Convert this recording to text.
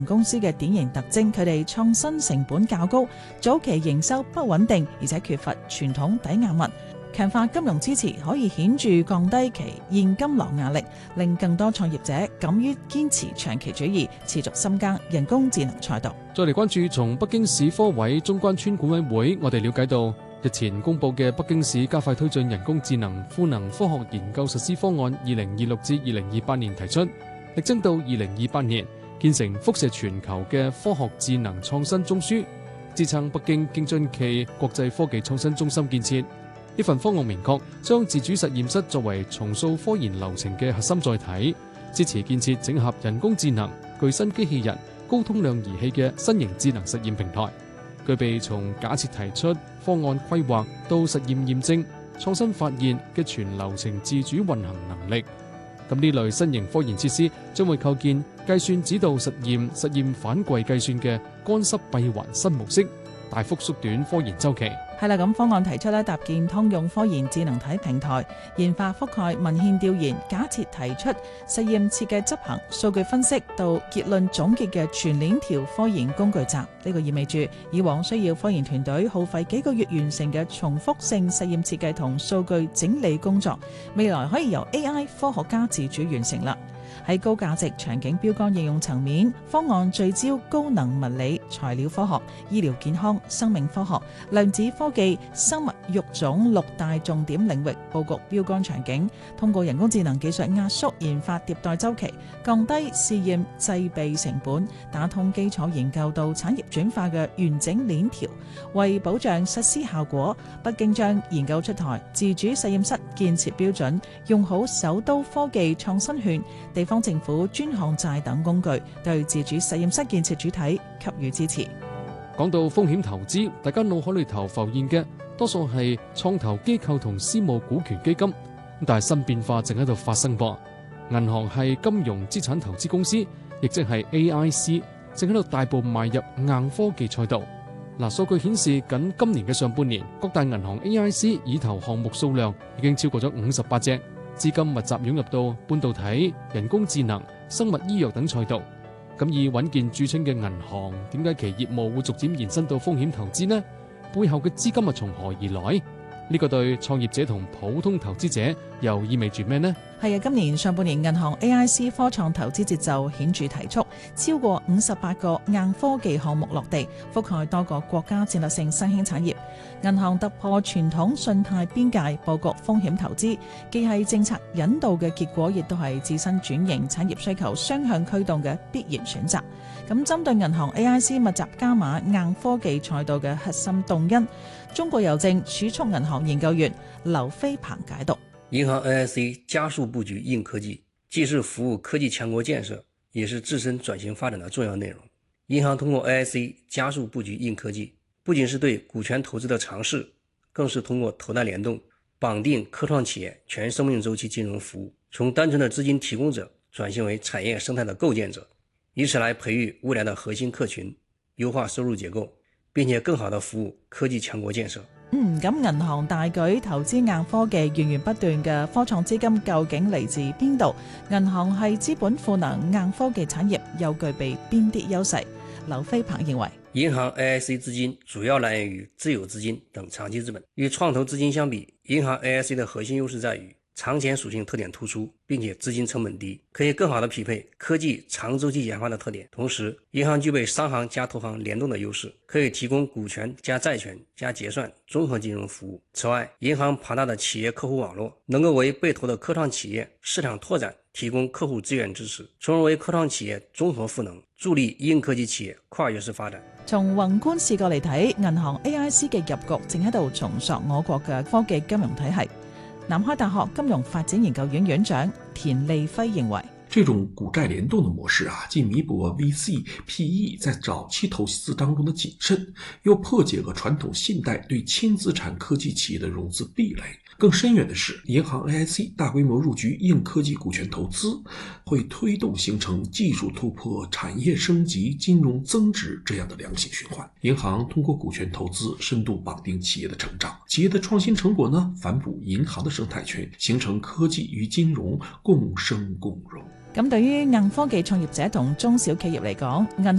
公司嘅典型特徵，佢哋創新成本較高，早期營收不穩定，而且缺乏傳統抵押物。強化金融支持可以顯著降低其現金流壓力，令更多創業者敢於堅持長期主義，持續深耕人工智能賽道。 再嚟關注從北京市科委中關村管委會，我哋了解到日前公佈嘅北京市加快推進人工智能賦能科學研究實施方案2026至2028年提出，力爭到2028年建成輻射全球嘅科學智能創新中樞，支撐北京京津冀國際科技創新中心建設。呢份方案明確將自主實驗室作為重塑科研流程嘅核心載體，支持建設整合人工智能、具身機器人、高通量儀器嘅新型智能實驗平台，具備從假設提出、方案規劃到實驗驗證、創新發現嘅全流程自主運行能力。咁呢類新型科研設施將會構建計算指導實驗反饋計算嘅乾濕閉環新模式，大幅縮短科研週期。 係啦，咁方案提出搭建通用科研智能體平台，研發覆蓋文獻調研、假設提出、實驗設計執行、數據分析到結論總結嘅全鏈條科研工具集。呢個意味住以往需要科研團隊耗費幾個月完成嘅重複性實驗設計同數據整理工作，未來可以由 AI 科學家自主完成啦。喺高價值場景標杆應用層面，方案聚焦高能物理、材料科學、醫療健康、生命科學、量子科技、生物育種6大重點領域佈局標杆場景，通過人工智能技術壓縮研發迭代週期，降低試驗製備成本，打通基礎研究到產業轉化嘅完整鏈條。為保障實施效果，北京將研究出台自主實驗室建設標準，用好首都科技創新券、地方政府專項債等工具，對自主實驗室建設主體給予支持。 講到風險投資，大家腦海裏頭浮現嘅多數係創投機構同私募股權基金，但係新變化正喺度發生噃。銀行係金融資產投資公司，亦即係 AIC， 正喺度大步邁入硬科技賽道。數據顯示緊今年嘅上半年，各大銀行 AIC 已投項目數量已經超過咗58隻，資金密集湧入到半導體、人工智能、生物醫藥等賽道。咁以穩健著稱嘅銀行，點解其業務會逐漸延伸到風險投資呢？背後嘅資金係從何而來？呢個對創業者同普通投資者又意味住咩呢？ 係啊，今年上半年銀行 AIC 科創投資節奏顯著提速，超過58個硬科技項目落地，覆蓋多個國家戰略性新興產業。銀行突破傳統信貸邊界，佈局風險投資，既係政策引導嘅結果，亦都係自身轉型產業需求雙向驅動嘅必然選擇。咁針對銀行 AIC 密集加碼硬科技賽道嘅核心動因，中國郵政儲蓄銀行研究員劉飛鵬解讀： 銀行 AIC 加速布局硬科技，既是服務科技強國建設，也是自身轉型發展的重要內容。銀行通過 AIC 加速布局硬科技，不僅是對股權投資的嘗試，更是通過投貸聯動，綁定科創企業全生命週期金融服務，從單純的資金提供者轉型為產業生態的構建者，以此來培育未來的核心客群，優化收入結構，並且更好地服務科技強國建設。 咁銀行大舉投資硬科技，源源不斷嘅科創資金究竟嚟自邊度？銀行係資本賦能硬科技產業，又具備邊啲優勢？劉飛鵬認為， 銀行 AIC 資金主要來源於自有資金等長期資本，與創投資金相比，銀行 AIC 的核心優勢在於長錢屬性特點突出，並且資金成本低，可以更好地匹配科技長週期研發的特點。同時，銀行具備商行加投行聯動的優勢，可以提供股權加債權加結算綜合金融服務。此外，銀行龐大的企業客戶網絡，能夠為被投的科創企業市場拓展提供客戶資源支持，從而為科創企業綜合賦能，助力硬科技企業跨越式發展。 從宏觀視角嚟睇，銀行 AIC 嘅入局正喺度重塑我國嘅科技金融體系。南開大學金融發展研究院院長田利輝認為， 這種股債聯動的模式既彌補了 VC、PE 在早期投資當中的謹慎，又破解了傳統信貸對輕資產科技企業的融資壁壘。更深遠的是，銀行 AIC 大規模入局硬科技股權投資，會推動形成技術突破、產業升級、金融增值這樣的良性循環。銀行通過股權投資深度綁定企業的成長，企業的創新成果呢，反哺銀行的生態圈，形成科技與金融共生共榮。 咁對於硬科技創業者同中小企業嚟講，銀